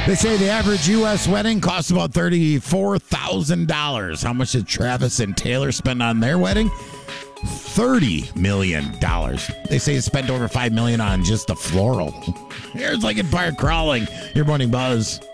They say the average U.S. wedding costs about $34,000. How much did Travis and Taylor spend on their wedding? $30 million. They say they spent over $5 million on just the floral. Here's Lincoln Park Crawling. Your morning buzz.